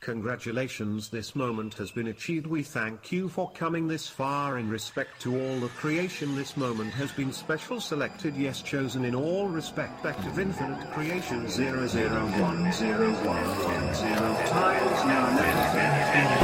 Congratulations, this moment has been achieved. We thank you for coming this far. In respect to all the creation, this moment has been special selected, yes, chosen in all respect of infinite creation. 0010110 times now.